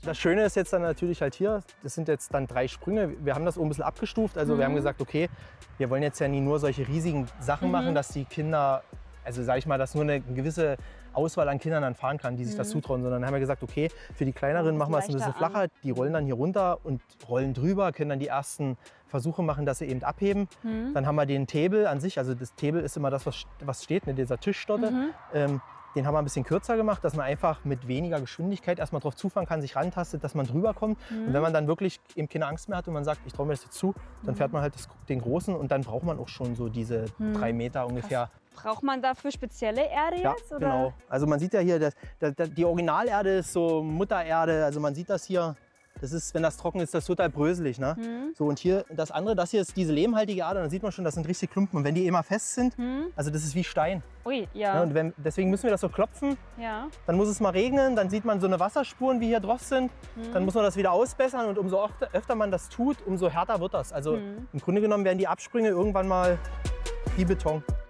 Das Schöne ist jetzt dann natürlich halt hier, das sind jetzt dann 3 Sprünge. Wir haben das oben ein bisschen abgestuft. Also wir haben gesagt, okay, wir wollen jetzt ja nie nur solche riesigen Sachen machen, dass die Kinder, also sage ich mal, dass nur eine gewisse Auswahl an Kindern dann fahren kann, die sich das zutrauen. Sondern dann haben wir gesagt, okay, für die Kleineren machen wir es ein bisschen flacher. Die rollen dann hier runter und rollen drüber, können dann die ersten Versuche machen, dass sie eben abheben. Dann haben wir den Table an sich, also das Table ist immer das, was steht, ne, dieser Tischstotte. Den haben wir ein bisschen kürzer gemacht, dass man einfach mit weniger Geschwindigkeit erstmal drauf zufahren kann, sich rantastet, dass man drüber kommt. Und wenn man dann wirklich eben keine Angst mehr hat und man sagt, ich traue mir das jetzt zu, dann fährt man halt den großen und dann braucht man auch schon so diese 3 Meter ungefähr. Braucht man dafür spezielle Erde jetzt? Oder? Genau. Also man sieht ja hier, die Originalerde ist so Muttererde, also man sieht das hier. Das ist, wenn das trocken ist, das total bröselig. Ne? So, und hier das andere, das hier ist diese lehmhaltige Erde. Dann sieht man schon, das sind richtig Klumpen. Und wenn die immer fest sind, also das ist wie Stein. Ui, ja. Ne? Und deswegen müssen wir das so klopfen. Ja. Dann muss es mal regnen, dann sieht man so eine Wasserspuren, wie hier drauf sind. Dann muss man das wieder ausbessern. Und umso öfter man das tut, umso härter wird das. Also im Grunde genommen werden die Absprünge irgendwann mal wie Beton.